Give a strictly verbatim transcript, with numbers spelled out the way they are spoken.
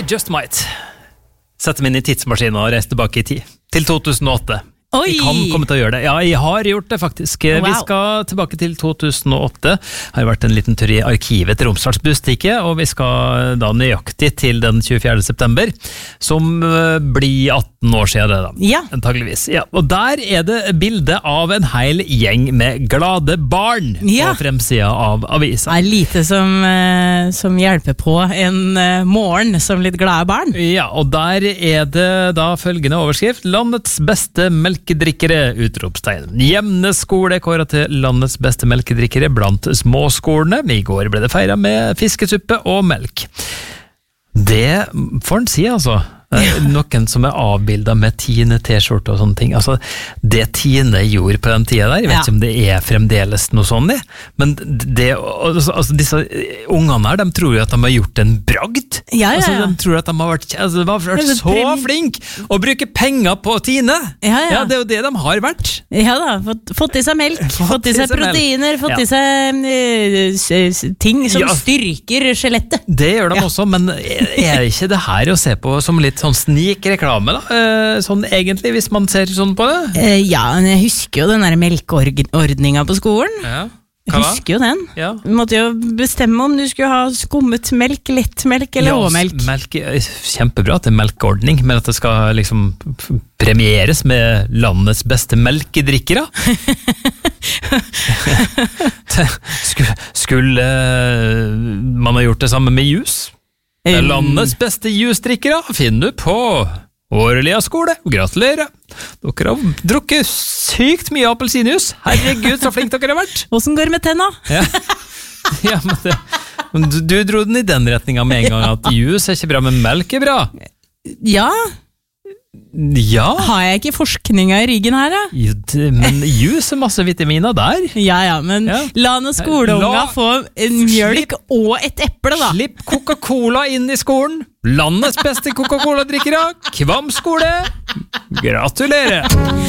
just might sette meg inn i tidsmaskinen og reise tilbake i tid, til to tusen og åtte. Oi! Jeg kan komme til å gjøre det. Ja, jeg har gjort det faktisk. Wow. Vi skal tilbake til to tusen og åtte. Har vært en liten tur i arkivet til Romsdals Budstikke, og vi skal da nøyaktig til den tjuefjerde september, som blir atten år siden det da. Ja. Antageligvis. Ja. Og der er det bilde av en hel gjeng med glade barn ja. på fremsida av avisa. Det er lite som, uh, som hjelper på en uh, morgen som litt glade barn. Ja, og der er det da følgende overskrift: Landets beste melkedrikkere, utropstegn. Jemne skole kåret til landets beste melkedrikkere blant småskolene. I går ble det feiret med fiskesuppe og melk. Det får en si, altså. Noen som er avbildet med Tine t-skjorte og sånne ting. Altså, det Tine gjorde på den tida der, jeg vet ja. ikke om det er fremdeles noe sånn, men det, altså, altså, disse ungene her, de tror jo at de har gjort en bragd. Ja, ja, ja. Altså, de tror at de har vært, altså, de har vært så flink å bruke penger på Tine. Ja, ja. Ja, det er jo det de har vært. Ja da, fått, fått i seg melk, fått, fått i seg proteiner, melk. fått ja. i seg uh, ting som ja. styrker skjelettet. Det gjør de ja. også, men er ikke det her å se på som litt sånn snik reklame da, sånn egentlig, hvis man ser sånn på det? Ja, jeg husker jo den der melkeordninga på skolen. Ja. Jeg husker jo den. Ja. Du måtte jo bestemme om du skulle ha skummet melk, lettmelk eller overmelk. Ja, melk, kjempebra at det er melkeordning, men at det skal liksom premieres med landets beste melkedrikkere. skulle, skulle man ha gjort det samme med jus? Landets beste jusdrikkere finner du på Årelia skole. Gratulerer. Dere har drukket sykt mye appelsinjus. Herregud, så flink dere har vært. Hvordan går det med tenna? Ja, ja men, det, men du, du dro den i den retningen med en gang, at jus er ikke bra, men melk er bra. Ja. Ja. Har jeg ikke forskninga i ryggen her, da? Jo, det, men jus er masse vitaminer der. Ja, ja, men ja. la noen skoleunga få en mjølk slipp, og et eple, da. Slipp Coca-Cola inn i skolen. Landets beste Coca-Cola-drikkere. Kvam skole. Gratulerer.